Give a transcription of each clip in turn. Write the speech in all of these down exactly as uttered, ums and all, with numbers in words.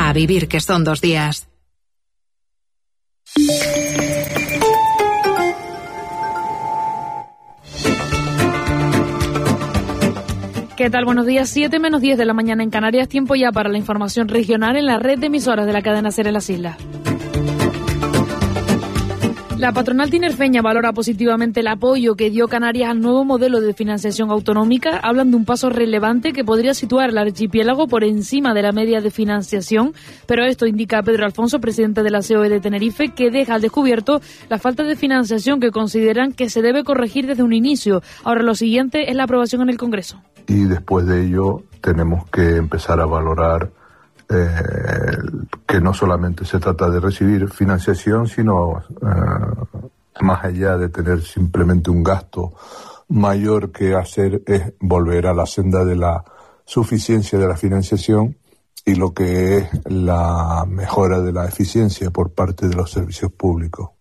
A vivir, que son dos días. ¿Qué tal? Buenos días. siete menos diez de la mañana en Canarias. Tiempo ya para la información regional en la red de emisoras de la cadena SER en las islas. La patronal tinerfeña valora positivamente el apoyo que dio Canarias al nuevo modelo de financiación autonómica. Hablan de un paso relevante que podría situar al archipiélago por encima de la media de financiación, pero esto indica Pedro Alfonso, presidente de la C O E de Tenerife, que deja al descubierto la falta de financiación que consideran que se debe corregir desde un inicio. Ahora lo siguiente es la aprobación en el Congreso. Y después de ello tenemos que empezar a valorar Eh, que no solamente se trata de recibir financiación, sino eh, más allá de tener simplemente un gasto mayor que hacer es volver a la senda de la suficiencia de la financiación y lo que es la mejora de la eficiencia por parte de los servicios públicos.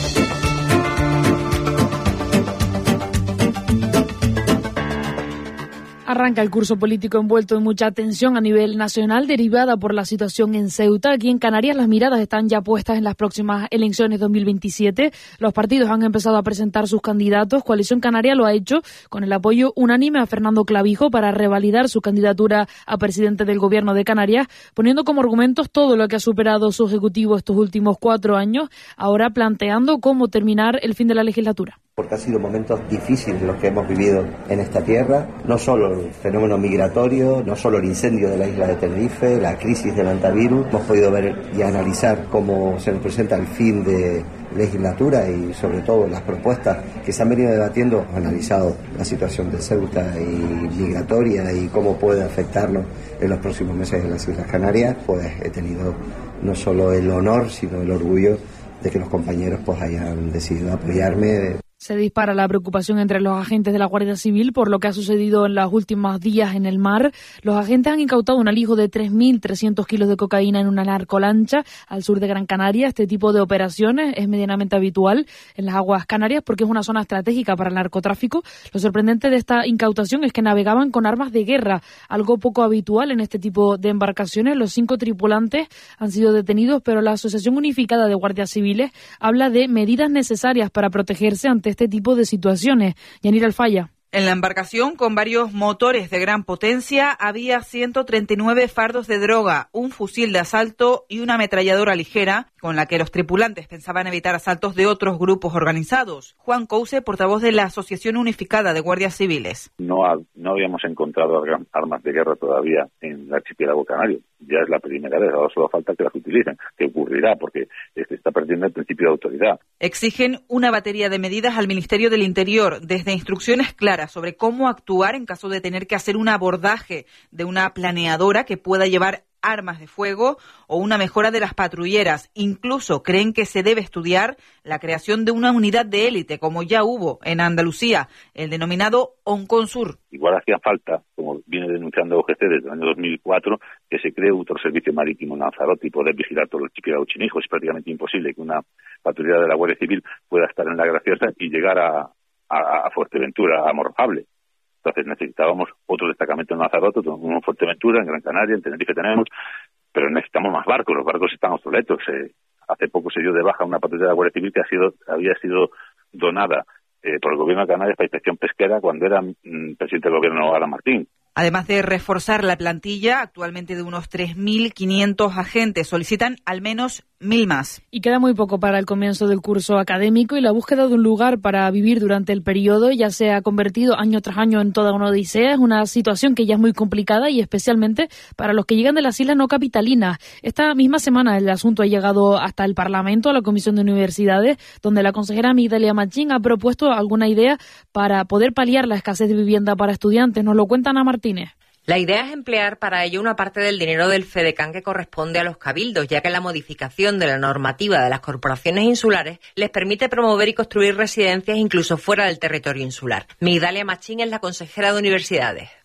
Arranca el curso político envuelto en mucha tensión a nivel nacional derivada por la situación en Ceuta. Aquí en Canarias las miradas están ya puestas en las próximas elecciones dos mil veintisiete. Los partidos han empezado a presentar sus candidatos. Coalición Canaria lo ha hecho con el apoyo unánime a Fernando Clavijo para revalidar su candidatura a presidente del Gobierno de Canarias, poniendo como argumentos todo lo que ha superado su ejecutivo estos últimos cuatro años, ahora planteando cómo terminar el fin de la legislatura. Porque han sido momentos difíciles los que hemos vivido en esta tierra, no solo el fenómeno migratorio, no solo el incendio de la isla de Tenerife, la crisis del hantavirus, hemos podido ver y analizar cómo se nos presenta el fin de legislatura y sobre todo las propuestas que se han venido debatiendo. Hemos analizado la situación de Ceuta y migratoria y cómo puede afectarnos en los próximos meses en las Islas Canarias. Pues he tenido no solo el honor, sino el orgullo de que los compañeros pues hayan decidido apoyarme. Se dispara la preocupación entre los agentes de la Guardia Civil por lo que ha sucedido en los últimos días en el mar. Los agentes han incautado un alijo de tres mil trescientos kilos de cocaína en una narcolancha al sur de Gran Canaria. Este tipo de operaciones es medianamente habitual en las aguas canarias porque es una zona estratégica para el narcotráfico. Lo sorprendente de esta incautación es que navegaban con armas de guerra, algo poco habitual en este tipo de embarcaciones. Los cinco tripulantes han sido detenidos, pero la Asociación Unificada de Guardias Civiles habla de medidas necesarias para protegerse ante este tipo de situaciones. Yanira Alfaya. En la embarcación, con varios motores de gran potencia, había ciento treinta y nueve fardos de droga, un fusil de asalto y una ametralladora ligera, con la que los tripulantes pensaban evitar asaltos de otros grupos organizados. Juan Couce, portavoz de la Asociación Unificada de Guardias Civiles. No, ha, no habíamos encontrado armas de guerra todavía en el archipiélago canario. Ya es la primera vez, ahora solo falta que las utilicen, que ocurrirá porque se está perdiendo el principio de autoridad. Exigen una batería de medidas al Ministerio del Interior, desde instrucciones claras sobre cómo actuar en caso de tener que hacer un abordaje de una planeadora que pueda llevar armas de fuego o una mejora de las patrulleras. Incluso creen que se debe estudiar la creación de una unidad de élite, como ya hubo en Andalucía, el denominado ONCONSUR. Igual hacía falta, como viene denunciando O G C desde el año dos mil cuatro, que se cree otro servicio marítimo en Lanzarote y poder vigilar todo el archipiélago Chinijo. Es prácticamente imposible que una patrulla de la Guardia Civil pueda estar en La Graciosa y llegar a, a, a Fuerteventura, a Morrojable. Entonces necesitábamos otro destacamento en Lanzarote, uno en Fuerteventura, en Gran Canaria, en Tenerife tenemos, pero necesitamos más barcos, los barcos están obsoletos. Eh, hace poco se dio de baja una patrulla de la Guardia Civil que ha sido, había sido donada eh, por el gobierno de Canarias para inspección pesquera cuando era mm, presidente del gobierno Alan Martín. Además de reforzar la plantilla, actualmente de unos tres mil quinientos agentes, solicitan al menos mil más. Y queda muy poco para el comienzo del curso académico y la búsqueda de un lugar para vivir durante el periodo ya se ha convertido año tras año en toda una odisea. Es una situación que ya es muy complicada y especialmente para los que llegan de las islas no capitalinas. Esta misma semana el asunto ha llegado hasta el Parlamento, a la Comisión de Universidades, donde la consejera Migdalia Machín ha propuesto alguna idea para poder paliar la escasez de vivienda para estudiantes. Nos lo cuenta Ana Martínez. La idea es emplear para ello una parte del dinero del FEDECAN que corresponde a los cabildos, ya que la modificación de la normativa de las corporaciones insulares les permite promover y construir residencias incluso fuera del territorio insular. Migdalia Machín es la consejera de Universidades.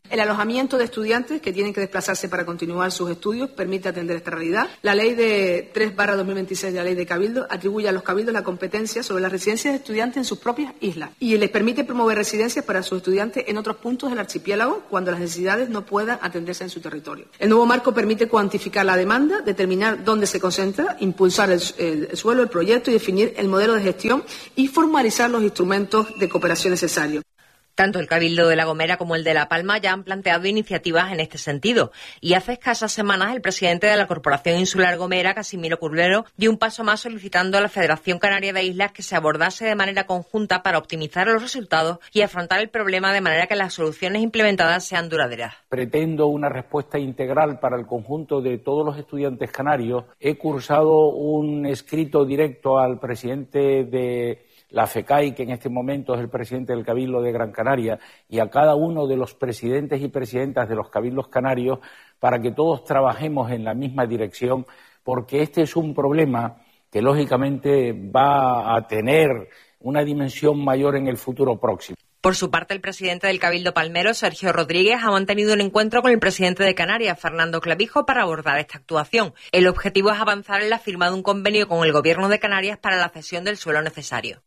El alojamiento de estudiantes que tienen que desplazarse para continuar sus estudios permite atender esta realidad. La ley de tres barra dos mil veintiséis de la ley de Cabildo atribuye a los cabildos la competencia sobre las residencias de estudiantes en sus propias islas y les permite promover residencias para sus estudiantes en otros puntos del archipiélago cuando las necesidades no puedan atenderse en su territorio. El nuevo marco permite cuantificar la demanda, determinar dónde se concentra, impulsar el, el, el suelo, el proyecto y definir el modelo de gestión y formalizar los instrumentos de cooperación necesarios. Tanto el Cabildo de La Gomera como el de La Palma ya han planteado iniciativas en este sentido. Y hace escasas semanas el presidente de la Corporación Insular Gomera, Casimiro Curvelo, dio un paso más solicitando a la Federación Canaria de Islas que se abordase de manera conjunta para optimizar los resultados y afrontar el problema de manera que las soluciones implementadas sean duraderas. Pretendo una respuesta integral para el conjunto de todos los estudiantes canarios. He cursado un escrito directo al presidente de la FECAI, que en este momento es el presidente del Cabildo de Gran Canaria, y a cada uno de los presidentes y presidentas de los cabildos canarios para que todos trabajemos en la misma dirección, porque este es un problema que lógicamente va a tener una dimensión mayor en el futuro próximo. Por su parte, el presidente del Cabildo Palmero, Sergio Rodríguez, ha mantenido un encuentro con el presidente de Canarias, Fernando Clavijo, para abordar esta actuación. El objetivo es avanzar en la firma de un convenio con el Gobierno de Canarias para la cesión del suelo necesario.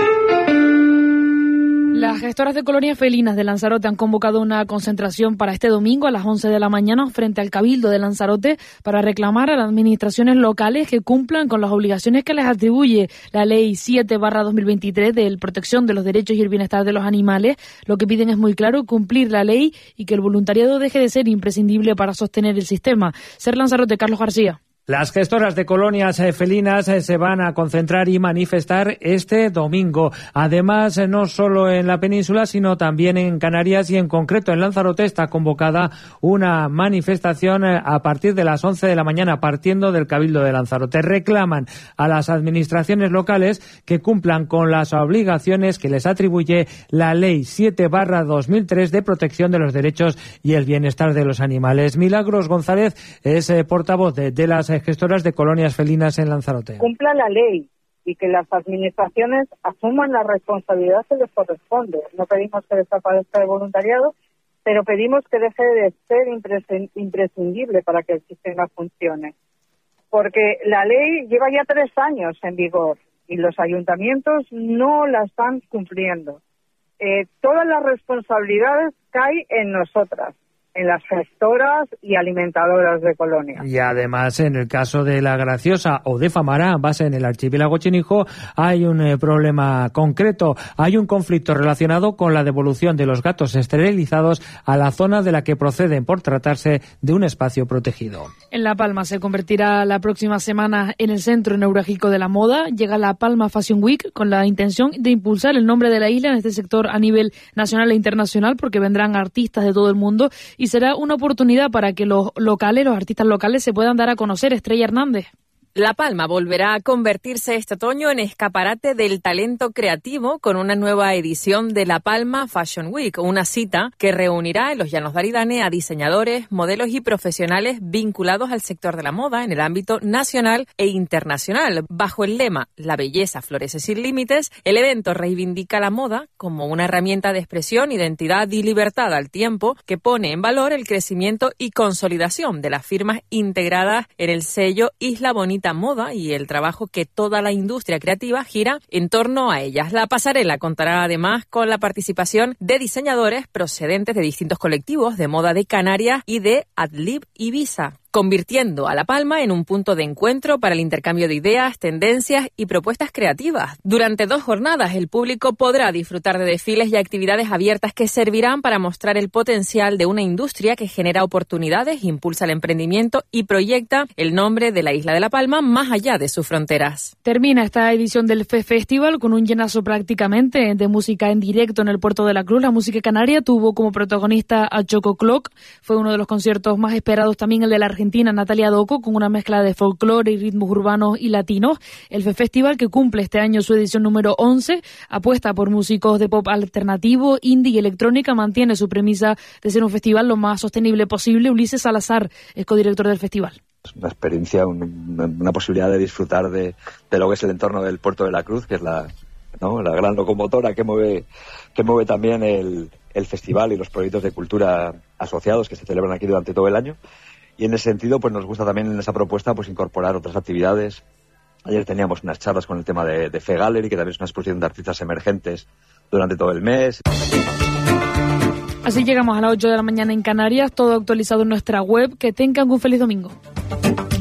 Las gestoras de colonias felinas de Lanzarote han convocado una concentración para este domingo a las once de la mañana frente al Cabildo de Lanzarote para reclamar a las administraciones locales que cumplan con las obligaciones que les atribuye la Ley siete barra dos mil veintitrés de protección de los derechos y el bienestar de los animales. Lo que piden es muy claro, cumplir la ley y que el voluntariado deje de ser imprescindible para sostener el sistema. Ser Lanzarote, Carlos García. Las gestoras de colonias felinas se van a concentrar y manifestar este domingo. Además, no solo en la península, sino también en Canarias y en concreto en Lanzarote está convocada una manifestación a partir de las once de la mañana partiendo del Cabildo de Lanzarote. Reclaman a las administraciones locales que cumplan con las obligaciones que les atribuye la Ley siete barra dos mil tres de protección de los derechos y el bienestar de los animales. Milagros González es eh, portavoz de, de las gestoras de colonias felinas en Lanzarote. Cumpla la ley y que las administraciones asuman la responsabilidad que les corresponde. No pedimos que desaparezca el voluntariado, pero pedimos que deje de ser imprescindible para que el sistema funcione. Porque la ley lleva ya tres años en vigor y los ayuntamientos no la están cumpliendo. Eh, todas las responsabilidades caen en nosotras, en las gestoras y alimentadoras de colonias. Y además, en el caso de La Graciosa o de Famara, ambas en el archipiélago Chinijo, hay un eh, problema concreto. Hay un conflicto relacionado con la devolución de los gatos esterilizados a la zona de la que proceden por tratarse de un espacio protegido. En La Palma se convertirá la próxima semana en el centro neurálgico de la moda. Llega La Palma Fashion Week con la intención de impulsar el nombre de la isla en este sector a nivel nacional e internacional, porque vendrán artistas de todo el mundo y será una oportunidad para que los locales, los artistas locales se puedan dar a conocer. Estrella Hernández. La Palma volverá a convertirse este otoño en escaparate del talento creativo con una nueva edición de La Palma Fashion Week, una cita que reunirá en los Llanos de Aridane a diseñadores, modelos y profesionales vinculados al sector de la moda en el ámbito nacional e internacional. Bajo el lema La belleza florece sin límites, el evento reivindica la moda como una herramienta de expresión, identidad y libertad al tiempo que pone en valor el crecimiento y consolidación de las firmas integradas en el sello Isla Bonita Moda y el trabajo que toda la industria creativa gira en torno a ellas. La pasarela contará además con la participación de diseñadores procedentes de distintos colectivos de moda de Canarias y de Adlib Ibiza, convirtiendo a La Palma en un punto de encuentro para el intercambio de ideas, tendencias y propuestas creativas. Durante dos jornadas, el público podrá disfrutar de desfiles y actividades abiertas que servirán para mostrar el potencial de una industria que genera oportunidades, impulsa el emprendimiento y proyecta el nombre de la isla de La Palma más allá de sus fronteras. Termina esta edición del F Festival con un llenazo prácticamente de música en directo en el Puerto de la Cruz. La música canaria tuvo como protagonista a Choco Clock. Fue uno de los conciertos más esperados, también el de la Argentina. Argentina, Natalia Doco, con una mezcla de folclore y ritmos urbanos y latinos. El F Festival, que cumple este año su edición número once, apuesta por músicos de pop alternativo, indie y electrónica, mantiene su premisa de ser un festival lo más sostenible posible. Ulises Salazar es codirector del festival. Es una experiencia, un, una posibilidad de disfrutar de, de lo que es el entorno del Puerto de la Cruz, que es la, ¿no? la gran locomotora que mueve que mueve también el, el festival y los proyectos de cultura asociados que se celebran aquí durante todo el año. Y en ese sentido, pues nos gusta también en esa propuesta pues incorporar otras actividades. Ayer teníamos unas charlas con el tema de, de Fe Gallery, que también es una exposición de artistas emergentes durante todo el mes. Así llegamos a las ocho de la mañana en Canarias, todo actualizado en nuestra web. Que tengan un feliz domingo.